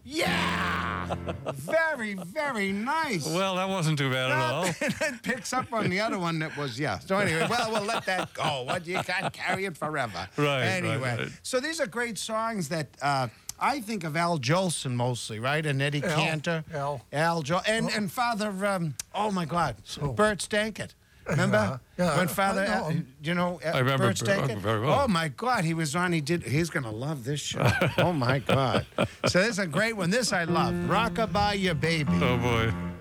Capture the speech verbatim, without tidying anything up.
Yeah! Very, very nice. Well, that wasn't too bad at all. It picks up on the other one that was, yeah. So anyway, well, we'll let that go. What, you can't carry it forever. Right, Anyway, right, right. so these are great songs that uh, I think of Al Jolson mostly, right? And Eddie Al, Cantor. Al. Al Jol and, and Father, um, oh my God, Bert Stankett. Remember Yeah, yeah, when I Father, know uh, him. you know, uh, I remember Bert Bert Stankett? very well. Oh my God, he was on. He did. He's gonna love this show. Oh my God. So this is a great one. This I love. Rockabye Your Baby. Oh, boy.